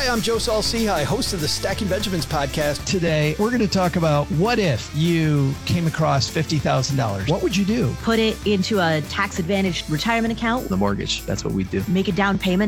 Hi, I'm Joe Saul-Sehy, host of the Stacking Benjamins podcast. Today, we're going to talk about what if you came across $50,000? What would you do? Put it into a tax-advantaged retirement account. The mortgage, that's what we do. Make a down payment